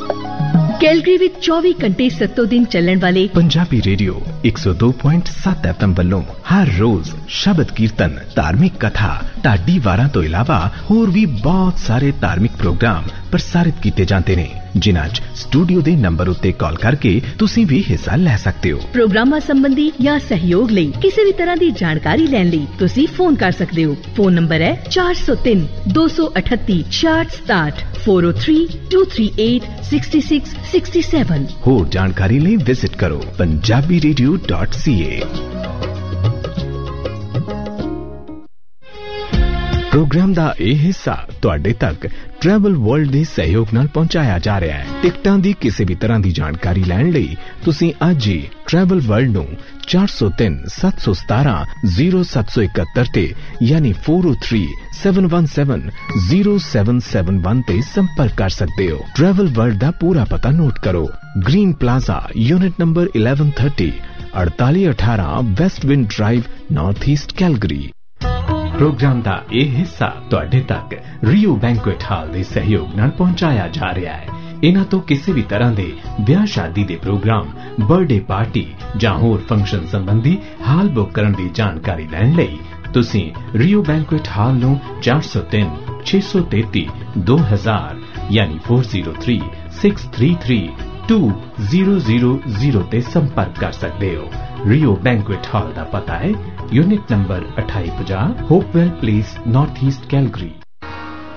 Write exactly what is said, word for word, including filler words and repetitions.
Calgary ਵਿੱਚ ਚੌਵੀ ਘੰਟੇ ਸੱਤੋਂ ਦਿਨ ਚੱਲਣ ਵਾਲੇ ਪੰਜਾਬੀ ਰੇਡੀਓ ਇੱਕ ਸੌ ਦੋ ਪੁਆਇੰਟ ਸੱਤ ਐਫ ਐਮ ਵੱਲੋਂ ਹਰ ਰੋਜ਼ ਸ਼ਬਦ ਕੀਰਤਨ, ਧਾਰਮਿਕ ਕਥਾ, ਢਾਡੀ ਵਾਰਾਂ ਤੋਂ ਇਲਾਵਾ ਹੋਰ ਵੀ ਬਹੁਤ ਸਾਰੇ ਧਾਰਮਿਕ ਪ੍ਰੋਗਰਾਮ ਪ੍ਰਸਾਰਿਤ ਕੀਤੇ ਜਾਂਦੇ ਨੇ, ਜਿਨ੍ਹਾਂ 'ਚ ਸਟੂਡੀਓ ਦੇ ਨੰਬਰ ਉੱਤੇ ਕਾਲ ਕਰਕੇ ਤੁਸੀਂ ਵੀ ਹਿੱਸਾ ਲੈ ਸਕਦੇ ਹੋ। ਪ੍ਰੋਗਰਾਮਾਂ ਸੰਬੰਧੀ ਜਾਂ ਸਹਿਯੋਗ ਲਈ ਕਿਸੇ ਵੀ ਤਰ੍ਹਾਂ ਦੀ ਜਾਣਕਾਰੀ ਲੈਣ ਲਈ ਤੁਸੀਂ ਫੋਨ ਕਰ ਸਕਦੇ ਹੋ। ਫੋਨ ਨੰਬਰ ਹੈ ਚਾਰ ਸੌ ਤਿੰਨ ਦੋ ਸੌ ਅਠੱਤੀ ਛਿਆਹਠ ਸਤਾਹਠ ਚਾਰ ਜ਼ੀਰੋ ਤਿੰਨ ਦੋ ਤਿੰਨ ਅੱਠ ਛੇ ਛੇ ਛੇ ਸੱਤ। ਹੋਰ ਜਾਣਕਾਰੀ ਲਈ ਵਿਜ਼ਿਟ ਕਰੋ ਪੰਜਾਬੀ ਰੇਡੀਓ ਡਾਟ ਸੀ ਏ। ਪ੍ਰੋਗਰਾਮ ਦਾ ਇਹ ਹਿੱਸਾ ਤੁਹਾਡੇ ਤੱਕ ਟਰੈਵਲ ਵਰਲਡ ਦੇ ਸਹਿਯੋਗ ਨਾਲ ਪਹੁੰਚਾਇਆ ਜਾ ਰਿਹਾ ਹੈ। ਟਿਕਟਾਂ ਦੀ ਕਿਸੇ ਵੀ ਤਰ੍ਹਾਂ ਦੀ ਜਾਣਕਾਰੀ ਲੈਣ ਲਈ ਤੁਸੀਂ ਅੱਜ ਹੀ ਟਰੈਵਲ ਵਰਲਡ ਨੂੰ ਚਾਰ ਸੌ ਤਿੰਨ ਸੱਤ ਸੌ ਸਤਾਰਾਂ ਜ਼ੀਰੋ ਸੱਤ ਸੌ ਇਕਹੱਤਰ ਤੇ ਯਾਨੀ ਚਾਰ ਜ਼ੀਰੋ ਤਿੰਨ ਸੱਤ ਇੱਕ ਸੱਤ ਜ਼ੀਰੋ ਸੱਤ ਸੱਤ ਇੱਕ ਤੇ ਸੰਪਰਕ ਕਰ ਸਕਦੇ ਹੋ। ਟਰੈਵਲ ਵਰਲਡ ਦਾ ਪੂਰਾ ਪਤਾ ਨੋਟ ਕਰੋ। Green plaza, unit number eleven thirty, ਅੜਤਾਲੀ ਅਠਾਰਾਂ ਵੈਸਟਵਿੰਡ drive, north East Calgary. Programme ਦਾ ਇਹ ਹਿੱਸਾ ਤੁਹਾਡੇ ਤੱਕ ਰੀਓ ਬੈਂਕੁਏਟ ਹਾਲ ਦੇ ਸਹਿਯੋਗ ਨਾਲ ਪਹੁੰਚਾਇਆ ਜਾ ਰਿਹਾ ਹੈ। ਇਹਨਾਂ ਤੋਂ ਕਿਸੇ ਵੀ ਤਰ੍ਹਾਂ ਦੇ ਵਿਆਹ ਸ਼ਾਦੀ ਦੇ ਪ੍ਰੋਗਰਾਮ, ਬਰਥਡੇ ਪਾਰਟੀ ਜਾਂ ਹੋਰ ਫੰਕਸ਼ਨ ਸੰਬੰਧੀ ਹਾਲ ਬੁੱਕ ਕਰਨ ਦੀ ਜਾਣਕਾਰੀ ਲੈਣ ਲਈ ਤੁਸੀਂ ਰੀਓ ਬੈਂਕੁਏਟ ਹਾਲ ਨੂੰ ਚਾਰ ਸੌ ਤਿੰਨ ਛੇ ਸੌ ਤੇਤੀ ਦੋ ਹਜ਼ਾਰ ਯਾਨੀ ਚਾਰ ਜ਼ੀਰੋ ਤਿੰਨ ਛੇ ਤਿੰਨ ਤਿੰਨ ਦੋ ਜ਼ੀਰੋ ਜ਼ੀਰੋ ਜ਼ੀਰੋ ਤੇ ਸੰਪਰਕ ਕਰ ਸਕਦੇ ਹੋ। ਰੀਓ ਬੈਂਕੁਏਟ ਹਾਲ ਦਾ ਪਤਾ ਹੈ ਯੂਨਿਟ ਨੰਬਰ ਅਠਾਈ ਪੰਜਾਹ, ਹੋਪਵੈਲ ਪਲੇਸ, ਨਾਰਥ ਈਸਟ ਕੈਲਗਰੀ।